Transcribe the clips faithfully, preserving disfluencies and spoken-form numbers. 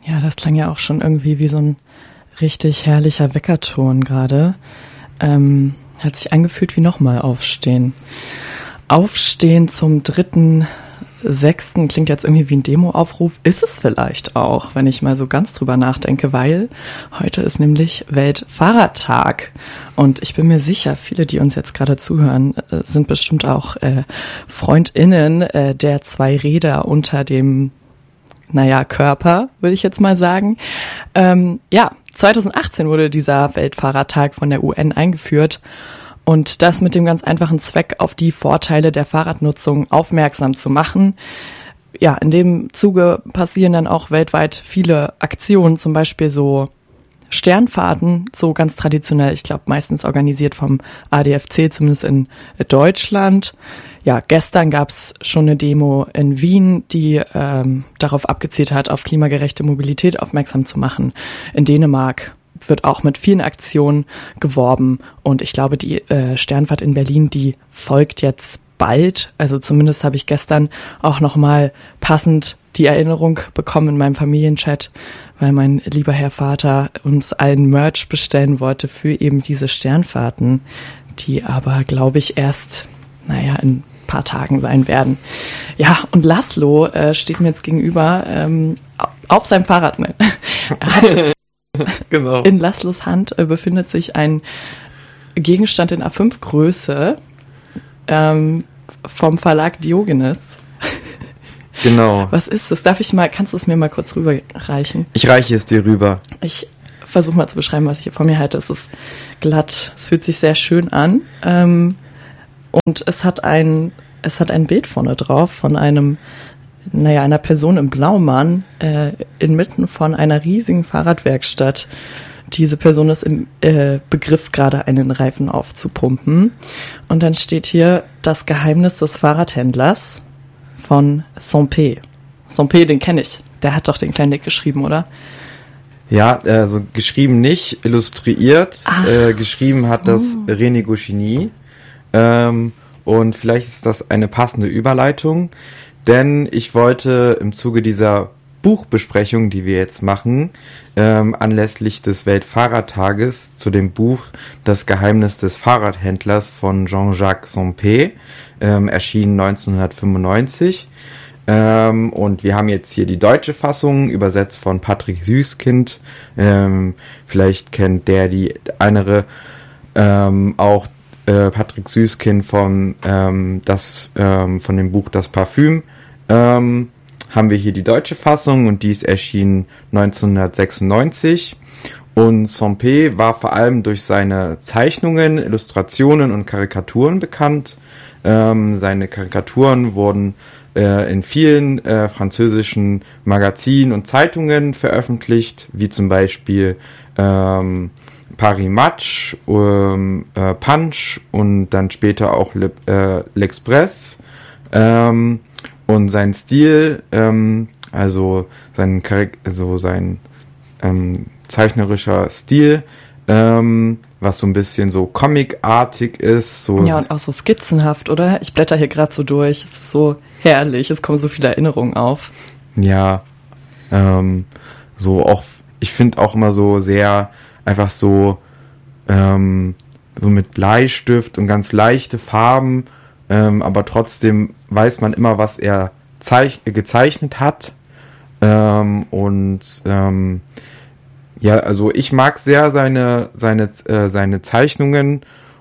Ja, das klang ja auch schon irgendwie wie so ein richtig herrlicher Weckerton gerade. Ähm, hat sich angefühlt wie nochmal aufstehen. Aufstehen zum dritten, sechsten klingt jetzt irgendwie wie ein Demoaufruf. Ist es vielleicht auch, wenn ich mal so ganz drüber nachdenke, weil heute ist nämlich Weltfahrradtag. Und ich bin mir sicher, viele, die uns jetzt gerade zuhören, sind bestimmt auch äh, FreundInnen äh, der zwei Räder unter dem naja, Körper, würde ich jetzt mal sagen. Ähm, ja, zweitausendachtzehn wurde dieser Weltfahrradtag von der U N eingeführt und das mit dem ganz einfachen Zweck, auf die Vorteile der Fahrradnutzung aufmerksam zu machen. Ja, in dem Zuge passieren dann auch weltweit viele Aktionen, zum Beispiel so Sternfahrten, so ganz traditionell, ich glaube meistens organisiert vom A D F C, zumindest in Deutschland. Ja, gestern gab's schon eine Demo in Wien, die ähm, darauf abgezielt hat, auf klimagerechte Mobilität aufmerksam zu machen. In Dänemark wird auch mit vielen Aktionen geworben und ich glaube, die äh, Sternfahrt in Berlin, die folgt jetzt bald. Also zumindest habe ich gestern auch nochmal passend die Erinnerung bekommen in meinem Familienchat, weil mein lieber Herr Vater uns allen Merch bestellen wollte für eben diese Sternfahrten, die aber, glaube ich, erst, naja, in paar Tagen sein werden. Ja, und Laszlo äh, steht mir jetzt gegenüber ähm, auf seinem Fahrrad. Nein. Er hat genau. In Laszlos Hand äh, befindet sich ein Gegenstand in A fünf Größe ähm, vom Verlag Diogenes. Genau. Was ist das? Darf ich mal, kannst du es mir mal kurz rüberreichen? Ich reiche es dir rüber. Ich versuche mal zu beschreiben, was ich hier vor mir halte. Es ist glatt, es fühlt sich sehr schön an. Ähm, Und es hat ein, es hat ein Bild vorne drauf von einem, naja, einer Person im Blaumann äh, inmitten von einer riesigen Fahrradwerkstatt. Diese Person ist im äh, Begriff, gerade einen Reifen aufzupumpen. Und dann steht hier das Geheimnis des Fahrradhändlers von Sampé. Sampé, den kenne ich. Der hat doch den kleinen Dick geschrieben, oder? Ja, also geschrieben nicht, illustriert. Äh, geschrieben hat das René Goscinny. Ähm, und vielleicht ist das eine passende Überleitung, denn ich wollte im Zuge dieser Buchbesprechung, die wir jetzt machen, ähm, anlässlich des Weltfahrradtages zu dem Buch Das Geheimnis des Fahrradhändlers von Jean-Jacques Sampé, ähm, erschienen neunzehnhundertfünfundneunzig. Ähm, und wir haben jetzt hier die deutsche Fassung, übersetzt von Patrick Süskind. Ähm, vielleicht kennt der die andere ähm, auch Äh, Patrick Süskind von ähm, das ähm, von dem Buch Das Parfüm, ähm, haben wir hier die deutsche Fassung und die ist erschienen neunzehnhundertsechsundneunzig. Und Sampé war vor allem durch seine Zeichnungen, Illustrationen und Karikaturen bekannt. Ähm, seine Karikaturen wurden äh, in vielen äh, französischen Magazinen und Zeitungen veröffentlicht, wie zum Beispiel ähm, Paris Match, ähm, äh, Punch und dann später auch Le, äh, L'Express. Ähm, und sein Stil, ähm, also sein, Charak- also sein ähm, zeichnerischer Stil, ähm, was so ein bisschen so comicartig ist. So ja, und auch so skizzenhaft, oder? Ich blätter hier gerade so durch. Es ist so herrlich, es kommen so viele Erinnerungen auf. Ja, ähm, so auch, ich finde auch immer so sehr einfach so, ähm, so mit Bleistift und ganz leichte Farben, ähm, aber trotzdem weiß man immer, was er zeich- gezeichnet hat. Ähm, und ähm, ja, also ich mag sehr seine seine äh, seine Zeichnungen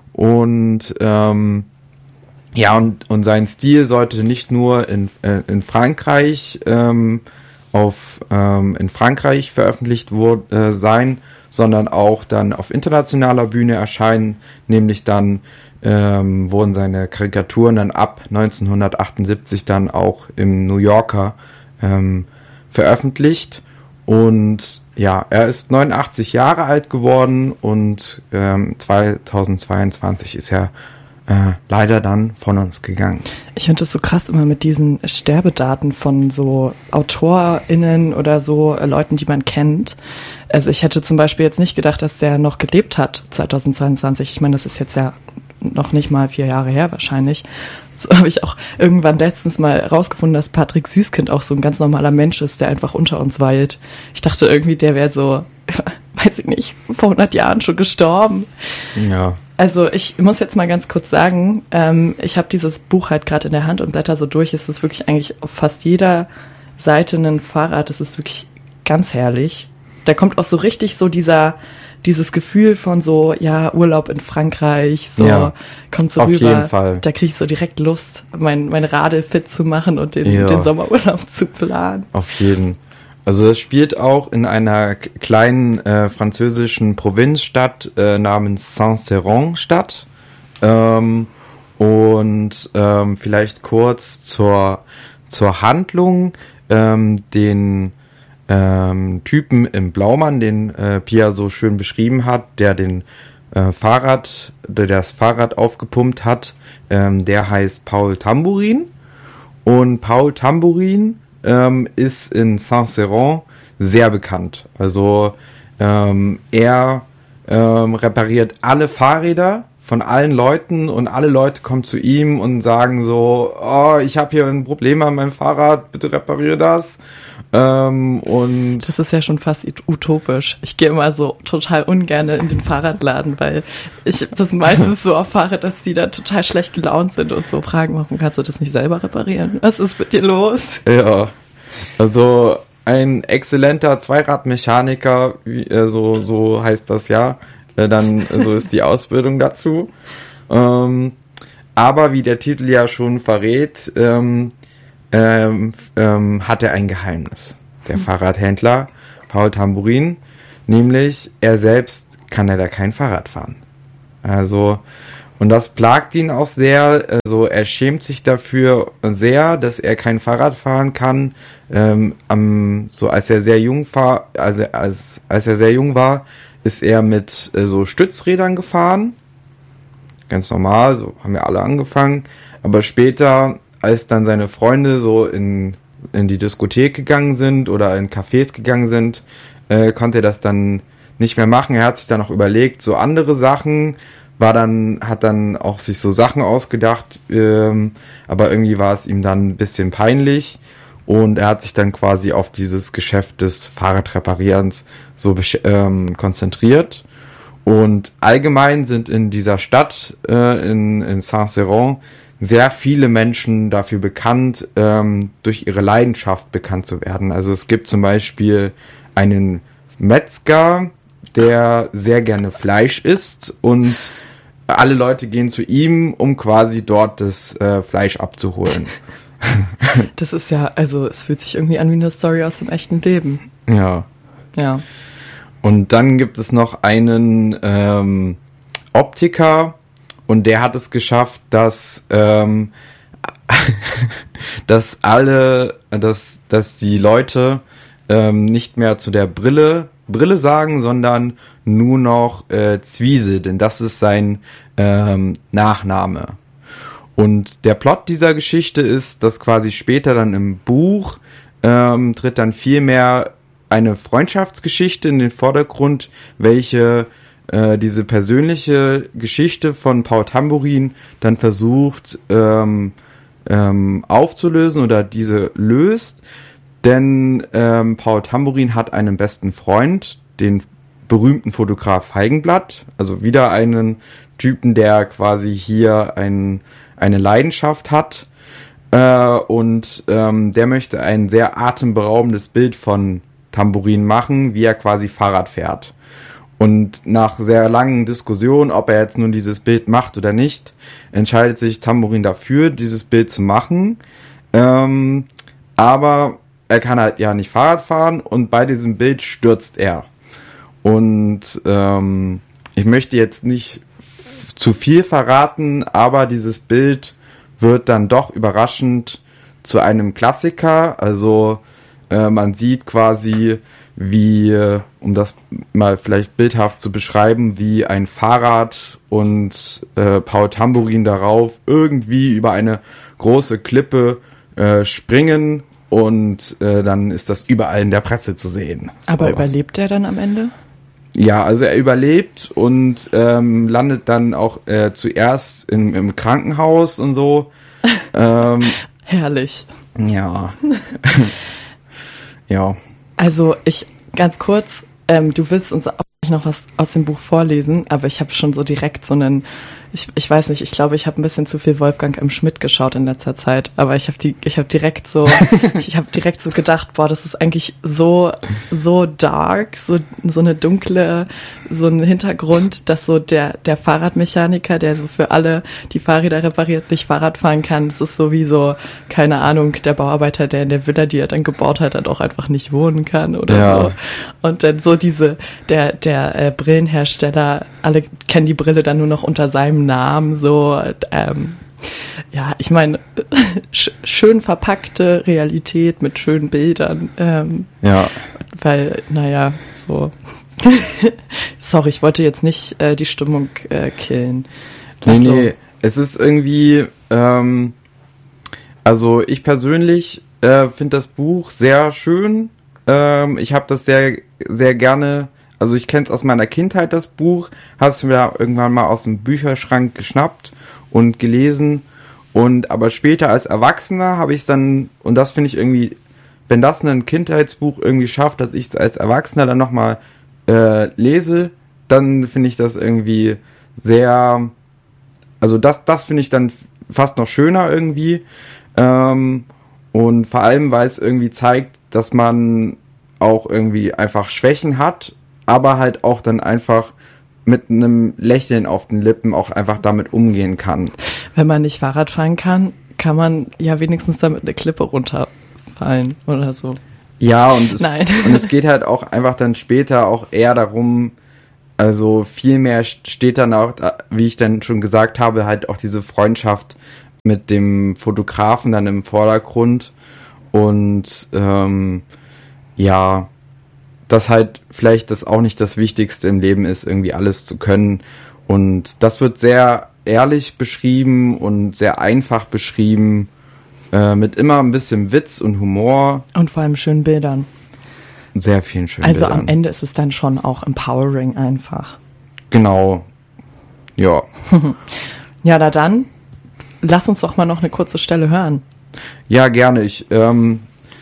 und ähm, ja und und sein Stil sollte nicht nur in äh, in Frankreich ähm, auf ähm, in Frankreich veröffentlicht wurde, äh, sein, sondern auch dann auf internationaler Bühne erscheinen, nämlich dann ähm, wurden seine Karikaturen dann ab neunzehnhundertachtundsiebzig dann auch im New Yorker ähm, veröffentlicht. Und ja, er ist neunundachtzig Jahre alt geworden und ähm, zweitausendzweiundzwanzig ist er äh, leider dann von uns gegangen. Ich finde das so krass immer mit diesen Sterbedaten von so AutorInnen oder so äh, Leuten, die man kennt. Also ich hätte zum Beispiel jetzt nicht gedacht, dass der noch gelebt hat zweitausendzweiundzwanzig. Ich meine, das ist jetzt ja noch nicht mal vier Jahre her wahrscheinlich. So habe ich auch irgendwann letztens mal rausgefunden, dass Patrick Süßkind auch so ein ganz normaler Mensch ist, der einfach unter uns weilt. Ich dachte irgendwie, der wäre so, weiß ich nicht, vor hundert Jahren schon gestorben. Ja. Also ich muss jetzt mal ganz kurz sagen, ähm, ich habe dieses Buch halt gerade in der Hand und blätter so durch. Es ist wirklich eigentlich auf fast jeder Seite ein Fahrrad. Es ist wirklich ganz herrlich. Da kommt auch so richtig so dieser, dieses Gefühl von so, ja, Urlaub in Frankreich, so, ja, kommt so auf rüber. Jeden Fall. Da kriege ich so direkt Lust, mein, mein Radl fit zu machen und den, ja. den Sommerurlaub zu planen. Auf jeden. Also das spielt auch in einer kleinen äh, französischen Provinzstadt äh, namens Saint-Céron statt. Ähm, und ähm, vielleicht kurz zur, zur Handlung. Ähm, den ähm, Typen im Blaumann, den äh, Pia so schön beschrieben hat, der den äh, Fahrrad, der das Fahrrad aufgepumpt hat, ähm, der heißt Paul Tambourin. Und Paul Tambourin ähm, ist in Saint-Céron sehr bekannt. Also ähm, er ähm, repariert alle Fahrräder von allen Leuten und alle Leute kommen zu ihm und sagen so, oh, ich habe hier ein Problem an meinem Fahrrad, bitte repariere das. Ähm, und das ist ja schon fast utopisch. Ich gehe immer so total ungern in den Fahrradladen, weil ich das meistens so erfahre, dass die da total schlecht gelaunt sind und so fragen, warum kannst du das nicht selber reparieren? Was ist mit dir los? Ja, also ein exzellenter Zweiradmechaniker, wie, äh, so, so heißt das ja, äh, dann so ist die Ausbildung dazu. Ähm, aber wie der Titel ja schon verrät, ähm, ähm, ähm, hat er ein Geheimnis, der Fahrradhändler Paul Tambourin, nämlich er selbst kann leider kein Fahrrad fahren. Also, und das plagt ihn auch sehr, also er schämt sich dafür sehr, dass er kein Fahrrad fahren kann. Ähm, am, so als er sehr jung war, also als, als er sehr jung war, ist er mit äh, so Stützrädern gefahren. Ganz normal, so haben wir alle angefangen. Aber später, als dann seine Freunde so in, in die Diskothek gegangen sind oder in Cafés gegangen sind, äh, konnte er das dann nicht mehr machen. Er hat sich dann noch überlegt, so andere Sachen, war dann, hat dann auch sich so Sachen ausgedacht, ähm, aber irgendwie war es ihm dann ein bisschen peinlich und er hat sich dann quasi auf dieses Geschäft des Fahrradreparierens so ähm, konzentriert. Und allgemein sind in dieser Stadt, äh, in, in Saint-Céron, sehr viele Menschen dafür bekannt, ähm, durch ihre Leidenschaft bekannt zu werden. Also es gibt zum Beispiel einen Metzger, der sehr gerne Fleisch isst und alle Leute gehen zu ihm, um quasi dort das äh, Fleisch abzuholen. Das ist ja, also es fühlt sich irgendwie an wie eine Story aus dem echten Leben. Ja. Ja. Und dann gibt es noch einen ähm, Optiker und der hat es geschafft, dass ähm, dass alle, dass dass die Leute ähm, nicht mehr zu der Brille Brille sagen, sondern nur noch äh, Zwiese, denn das ist sein ähm, Nachname. Und der Plot dieser Geschichte ist, dass quasi später dann im Buch ähm, tritt dann viel mehr eine Freundschaftsgeschichte in den Vordergrund, welche äh, diese persönliche Geschichte von Paul Tambourin dann versucht ähm, ähm, aufzulösen oder diese löst. Denn ähm, Paul Tambourin hat einen besten Freund, den berühmten Fotograf Feigenblatt, also wieder einen Typen, der quasi hier ein, eine Leidenschaft hat äh, und ähm, der möchte ein sehr atemberaubendes Bild von Tambourin machen, wie er quasi Fahrrad fährt. Und nach sehr langen Diskussionen, ob er jetzt nun dieses Bild macht oder nicht, entscheidet sich Tambourin dafür, dieses Bild zu machen. Ähm, aber er kann halt ja nicht Fahrrad fahren und bei diesem Bild stürzt er. Und ähm, ich möchte jetzt nicht f- zu viel verraten, aber dieses Bild wird dann doch überraschend zu einem Klassiker. Also äh, man sieht quasi, wie, äh, um das mal vielleicht bildhaft zu beschreiben, wie ein Fahrrad und äh, Paul Tambourin darauf irgendwie über eine große Klippe äh, springen. Und äh, dann ist das überall in der Presse zu sehen. Aber so. Überlebt er dann am Ende? Ja, also er überlebt und ähm, landet dann auch äh, zuerst in, im Krankenhaus und so. ähm, Herrlich. Ja. Ja. Also ich, ganz kurz, ähm, du willst uns auch noch was aus dem Buch vorlesen, aber ich habe schon so direkt so einen, ich, ich weiß nicht, ich glaube, ich habe ein bisschen zu viel Wolfgang M. Schmidt geschaut in letzter Zeit, aber ich habe die, ich habe direkt so, ich habe direkt so gedacht, boah, das ist eigentlich so, so dark, so, so eine dunkle, so ein Hintergrund, dass so der, der Fahrradmechaniker, der so für alle die Fahrräder repariert, nicht Fahrrad fahren kann, das ist so wie so, keine Ahnung, der Bauarbeiter, der in der Villa, die er dann gebaut hat, dann auch einfach nicht wohnen kann oder ja. so. Und dann so diese, der, der äh, Brillenhersteller, alle kennen die Brille dann nur noch unter seinem Namen, so, ähm, ja, ich meine, sch- schön verpackte Realität mit schönen Bildern, ähm, ja. weil, naja, so, sorry, ich wollte jetzt nicht äh, die Stimmung äh, killen. Nee, nee, es ist irgendwie, ähm, also ich persönlich äh, finde das Buch sehr schön, ähm, ich habe das sehr, sehr gerne. Also ich kenne es aus meiner Kindheit, das Buch, habe es mir irgendwann mal aus dem Bücherschrank geschnappt und gelesen. Und aber später als Erwachsener habe ich es dann, und das finde ich irgendwie, wenn das ein Kindheitsbuch irgendwie schafft, dass ich es als Erwachsener dann nochmal äh, lese, dann finde ich das irgendwie sehr, also das, das finde ich dann fast noch schöner irgendwie. Ähm, und vor allem, weil es irgendwie zeigt, dass man auch irgendwie einfach Schwächen hat, aber halt auch dann einfach mit einem Lächeln auf den Lippen auch einfach damit umgehen kann. Wenn man nicht Fahrrad fahren kann, kann man ja wenigstens damit eine Klippe runterfallen oder so. Ja, und es, Nein. und es geht halt auch einfach dann später auch eher darum, also viel mehr steht dann auch, wie ich dann schon gesagt habe, halt auch diese Freundschaft mit dem Fotografen dann im Vordergrund und ähm, ja, dass halt vielleicht das auch nicht das Wichtigste im Leben ist, irgendwie alles zu können. Und das wird sehr ehrlich beschrieben und sehr einfach beschrieben, äh, mit immer ein bisschen Witz und Humor. Und vor allem schönen Bildern. Sehr vielen schönen also Bildern. Also am Ende ist es dann schon auch empowering einfach. Genau. Ja. Ja, na dann, lass uns doch mal noch eine kurze Stelle hören. Ja, gerne. Ich, ähm,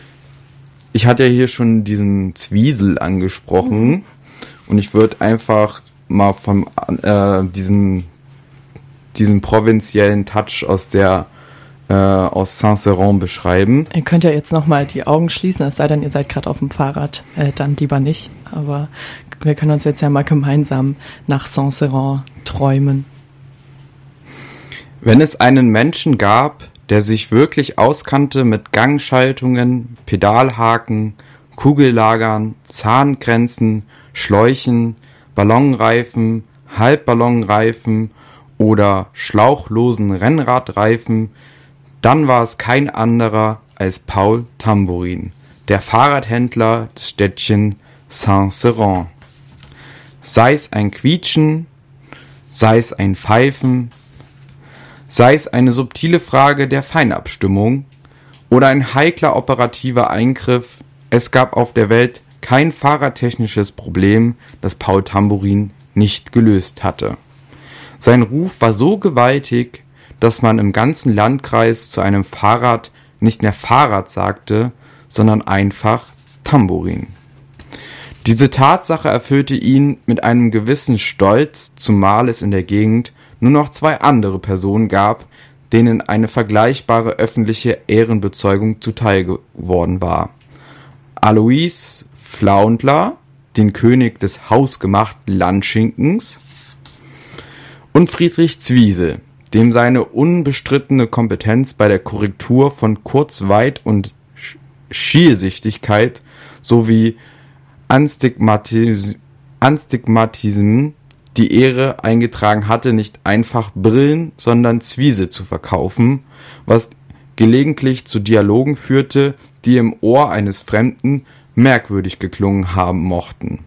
Ich hatte ja hier schon diesen Zwiesel angesprochen mhm. und ich würde einfach mal vom äh, diesen diesen provinziellen Touch aus der äh, aus Saint-Céron beschreiben. Ihr könnt ja jetzt nochmal die Augen schließen, es sei denn, ihr seid gerade auf dem Fahrrad, äh, dann lieber nicht. Aber wir können uns jetzt ja mal gemeinsam nach Saint-Céron träumen. Wenn es einen Menschen gab, der sich wirklich auskannte mit Gangschaltungen, Pedalhaken, Kugellagern, Zahngrenzen, Schläuchen, Ballonreifen, Halbballonreifen oder schlauchlosen Rennradreifen, dann war es kein anderer als Paul Tambourin, der Fahrradhändler des Städtchen Saint-Céron. Sei es ein Quietschen, sei es ein Pfeifen, sei es eine subtile Frage der Feinabstimmung oder ein heikler operativer Eingriff, es gab auf der Welt kein fahrradtechnisches Problem, das Paul Tambourin nicht gelöst hatte. Sein Ruf war so gewaltig, dass man im ganzen Landkreis zu einem Fahrrad nicht mehr Fahrrad sagte, sondern einfach Tambourin. Diese Tatsache erfüllte ihn mit einem gewissen Stolz, zumal es in der Gegend nur noch zwei andere Personen gab, denen eine vergleichbare öffentliche Ehrenbezeugung zuteil geworden war. Alois Flaundler, den König des hausgemachten Landschinkens, und Friedrich Zwiesel, dem seine unbestrittene Kompetenz bei der Korrektur von Kurzweit- und Schielsichtigkeit sowie Anstigmatis- Anstigmatismen die Ehre eingetragen hatte, nicht einfach Brillen, sondern Zwiesel zu verkaufen, was gelegentlich zu Dialogen führte, die im Ohr eines Fremden merkwürdig geklungen haben mochten.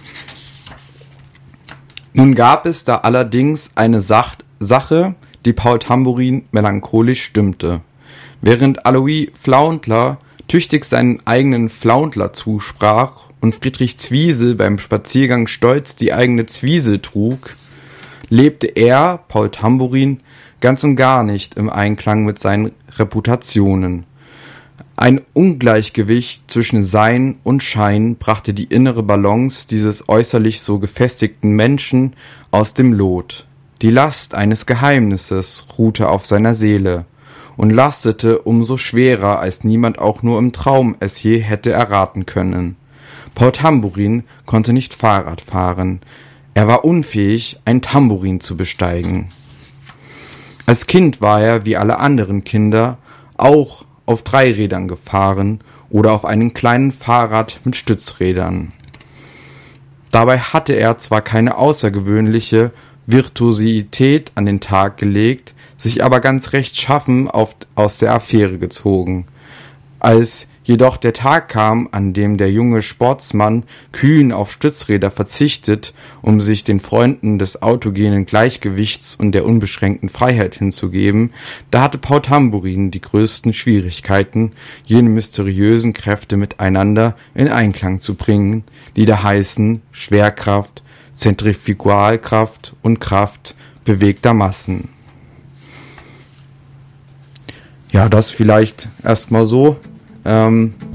Nun gab es da allerdings eine Sach- Sache, die Paul Tambourin melancholisch stimmte. Während Alois Flaundler tüchtig seinen eigenen Flaundler zusprach und Friedrich Zwiesel beim Spaziergang stolz die eigene Zwiesel trug, lebte er, Paul Tamburin, ganz und gar nicht im Einklang mit seinen Reputationen. Ein Ungleichgewicht zwischen Sein und Schein brachte die innere Balance dieses äußerlich so gefestigten Menschen aus dem Lot. Die Last eines Geheimnisses ruhte auf seiner Seele und lastete umso schwerer, als niemand auch nur im Traum es je hätte erraten können. Paul Tamburin konnte nicht Fahrrad fahren. Er war unfähig, ein Tambourin zu besteigen. Als Kind war er, wie alle anderen Kinder, auch auf Dreirädern gefahren oder auf einem kleinen Fahrrad mit Stützrädern. Dabei hatte er zwar keine außergewöhnliche Virtuosität an den Tag gelegt, sich aber ganz rechtschaffen auf, aus der Affäre gezogen. Als jedoch der Tag kam, an dem der junge Sportsmann kühn auf Stützräder verzichtet, um sich den Freunden des autogenen Gleichgewichts und der unbeschränkten Freiheit hinzugeben, da hatte Paul Tamburin die größten Schwierigkeiten, jene mysteriösen Kräfte miteinander in Einklang zu bringen, die da heißen Schwerkraft, Zentrifugalkraft und Kraft bewegter Massen. Ja, das vielleicht erstmal so. Ähm,